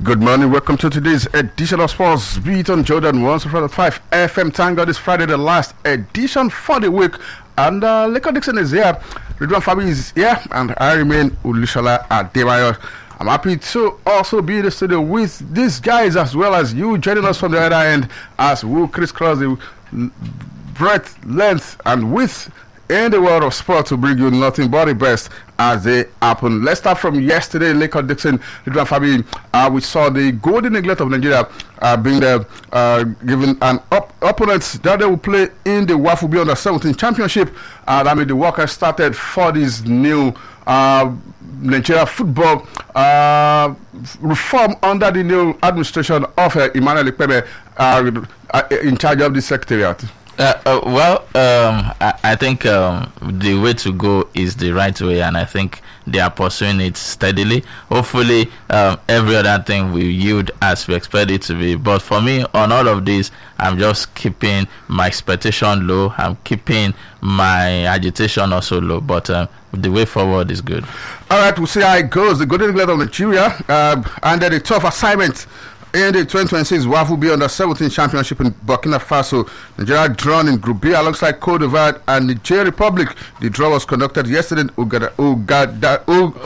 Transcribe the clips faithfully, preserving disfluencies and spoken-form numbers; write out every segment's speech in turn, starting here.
Good morning. Welcome to today's edition of Sports Beat on Jordan one oh five point five F M. Thank God it's Friday, the last edition for the week. And uh, Leko Dixon is here. Ridwan Fabi is here. And I remain Ulushola Adebayo. I'm happy to also be in the studio with these guys as well as you joining us from the other end as we crisscross the breadth, length, and width in the world of sport to bring you nothing but the best as they happen. Let's start from yesterday. Leko Dixon, Ridwan Fabi, uh, we saw the golden neglect of Nigeria uh, being uh, uh, given an op- opponent that they will play in the WAFU Under seventeen Championship. Uh, that made the work has started for this new uh, Nigeria football uh, reform under the new administration of uh, Emmanuel Ikpeme uh, uh, in charge of the secretariat. Uh, uh, well, um, I, I think um, the way to go is the right way, and I think they are pursuing it steadily. Hopefully, um, every other thing will yield as we expect it to be. But for me, on all of this, I'm just keeping my expectation low. I'm keeping my agitation also low. But um, the way forward is good. All right, we'll see how it goes. The Golden Eagles of Nigeria uh, under the tough assignment in the twenty twenty-six WAFU Under seventeen Championship in Burkina Faso. Nigeria drawn in Group B alongside Cote d'Ivoire and Niger Republic. The draw was conducted yesterday in Ogada, Ogada,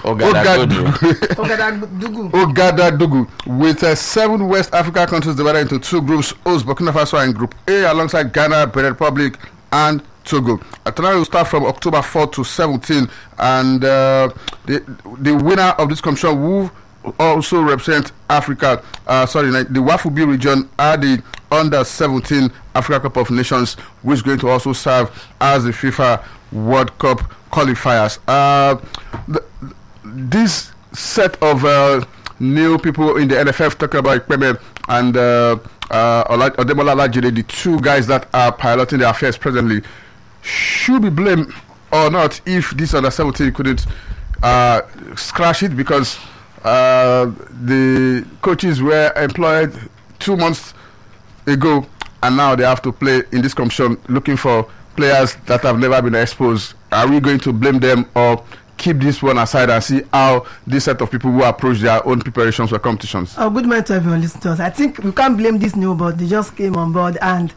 Ogadadugu Ogadadugu with uh, seven West Africa countries divided into two groups. Host Burkina Faso in Group A alongside Ghana, Benin Republic, and Togo. A tournament will start from October fourth to seventeenth, and uh, the the winner of this competition will also represent Africa, uh, sorry, the WAFU B region at the Under seventeen Africa Cup of Nations, which is going to also serve as the FIFA World Cup qualifiers. Uh, the, this set of uh, new people in the N F F, talking about Ikpeme and uh, uh, Odemola Olajide, the two guys that are piloting the affairs presently, should be blamed or not if this Under seventeen couldn't uh, scratch it, because Uh, the coaches were employed two months ago, and now they have to play in this competition looking for players that have never been exposed. Are we going to blame them or keep this one aside and see how this set of people who approach their own preparations for competitions? Oh, good morning to everyone listeners. I think we can't blame this new board. They just came on board, and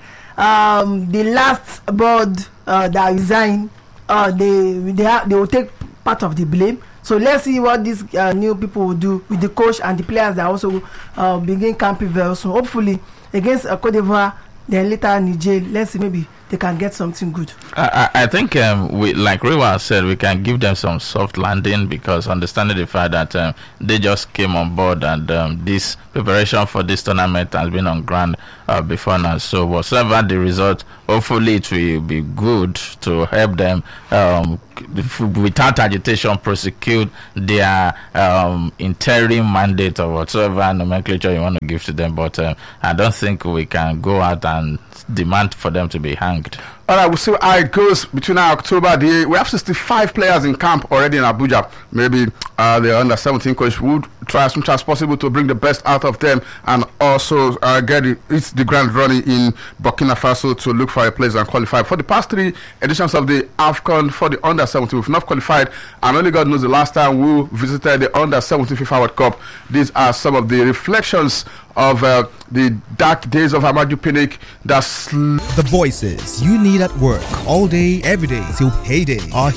um, the last board uh, that resigned, uh, they they, ha- they will take part of the blame. So let's see what these uh, new people will do with the coach and the players that also uh, begin camping very soon. Hopefully against uh, Cote d'Ivoire, then later Niger. Let's see, maybe they can get something good. I, I think, um, we, like Rewa said, we can give them some soft landing, because understanding the fact that um, they just came on board, and um, this preparation for this tournament has been on ground uh, before now. So whatever the result, hopefully it will be good to help them um, without agitation prosecute their um, interim mandate or whatever nomenclature you want to give to them. But uh, I don't think we can go out and demand for them to be hanged. All right, we'll see how it goes between our October. The, we have sixty-five players in camp already in Abuja. Maybe uh, the Under seventeen coach would try as much as possible to bring the best out of them, and also uh, get it, it's the ground running in Burkina Faso to look for a place and qualify. For the past three editions of the AFCON for the Under seventeen, we've not qualified, and only God knows the last time we visited the Under seventeen FIFA World Cup. These are some of the reflections of uh, the dark days of Amaju Pinnick. That's the voices you need at work all day, every day till payday are